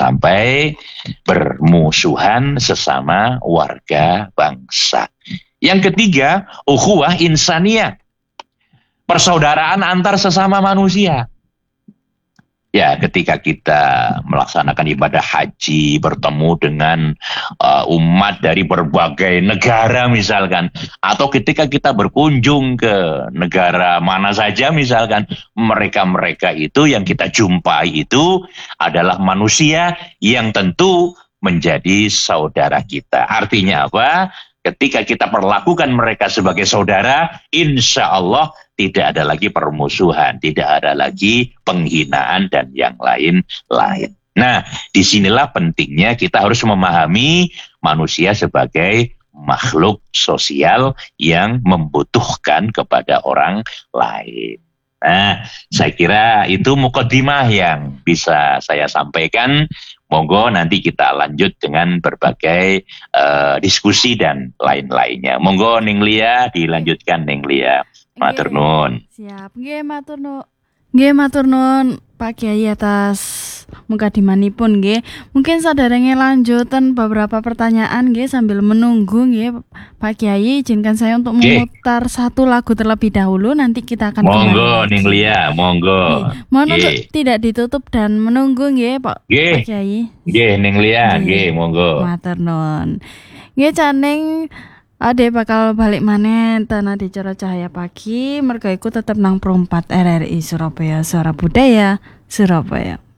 sampai bermusuhan sesama warga bangsa. Yang ketiga, ukhuwah insaniyah, persaudaraan antar sesama manusia. Ya, ketika kita melaksanakan ibadah haji, bertemu dengan umat dari berbagai negara misalkan, atau ketika kita berkunjung ke negara mana saja misalkan, mereka-mereka itu yang kita jumpai itu adalah manusia yang tentu menjadi saudara kita. Artinya apa? Ketika kita perlakukan mereka sebagai saudara, insya Allah tidak ada lagi permusuhan, tidak ada lagi penghinaan dan yang lain-lain. Nah, disinilah pentingnya kita harus memahami manusia sebagai makhluk sosial yang membutuhkan kepada orang lain. Nah, saya kira itu mukadimah yang bisa saya sampaikan. Monggo nanti kita lanjut dengan berbagai diskusi dan lain-lainnya. Monggo Ning Lia dilanjutkan Ning Lia. Matur nuwun. Siap. Nggih matur nuwun Pak Kiai atas mukadimanipun nggih. Mungkin saderenge lanjutan beberapa pertanyaan nggih sambil menunggu nggih Pak Kiai, izinkan saya untuk memutar satu lagu terlebih dahulu, nanti kita akan monggo Ning Lia, monggo. Mohon untuk tidak ditutup dan menunggu nggih Pak Kiai. Nggih Ning Lia, nggih monggo. Matur nuwun. Nggih Caning Ade bakal balik maneh tanah di Coro Cahaya Pagi, mergo iku tetep nang 4 RRI Surabaya, Suara Budaya Surabaya.